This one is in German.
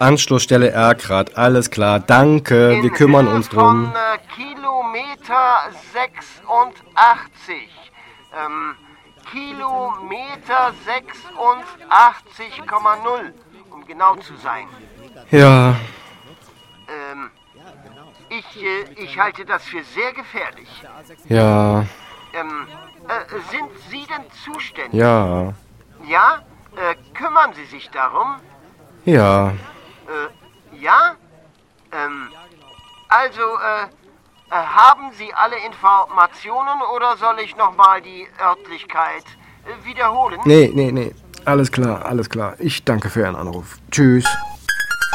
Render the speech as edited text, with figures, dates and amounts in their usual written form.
Anschlussstelle Erkrath, alles klar, danke, wir kümmern uns drum. Von Kilometer 86. Kilometer 86,0, um genau zu sein. Ja, Ich halte das für sehr gefährlich. ja, Sind Sie denn zuständig? ja, Ja? Kümmern Sie sich darum? ja. Ja? Haben Sie alle Informationen oder soll ich nochmal die Örtlichkeit wiederholen? Nee, alles klar. Ich danke für Ihren Anruf. Tschüss.